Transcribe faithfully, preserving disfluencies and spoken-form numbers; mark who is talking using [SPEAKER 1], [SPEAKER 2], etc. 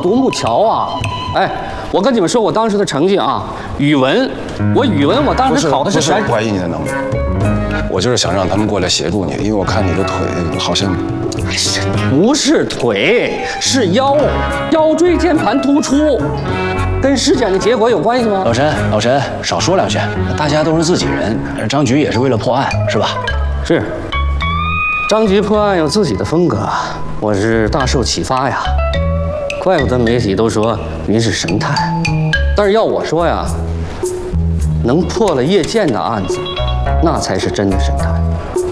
[SPEAKER 1] 独木桥啊！哎，我跟你们说，我当时的成绩啊，语文，我语文我当时考的是全。
[SPEAKER 2] 怀疑你的能力，我就是想让他们过来协助你，因为我看你的腿好像。
[SPEAKER 1] 不是腿，是腰，腰椎间盘突出，跟尸检的结果有关系吗？
[SPEAKER 3] 老陈，老陈，少说两句，大家都是自己人，张局也是为了破案，是吧？
[SPEAKER 1] 是。张局破案有自己的风格，我是大受启发呀。怪不得媒体都说您是神探，但是要我说呀，能破了叶剑的案子，那才是真的神探。